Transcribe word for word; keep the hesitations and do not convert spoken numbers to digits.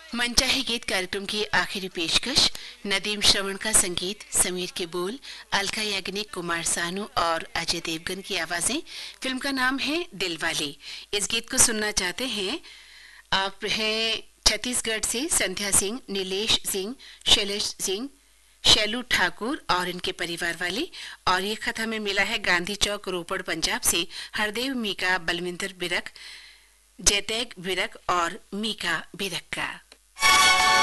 मनचाहे गीत कार्यक्रम की आखिरी पेशकश, नदीम श्रवण का संगीत, समीर के बोल, अलका याग्निक, कुमार सानू और अजय देवगन की आवाजें। फिल्म का नाम है दिलवाले। इस गीत को सुनना चाहते हैं आप हैं छत्तीसगढ़ से संध्या सिंह, नीलेश सिंह, शैलेश सिंह, शैलू ठाकुर और इनके परिवार वाले। और ये खत हमें मिला है गांधी चौक, रोपड़, पंजाब से हरदेव मीका, बलविंदर बिरक, जयतैग बिरक और मीका बिरक का।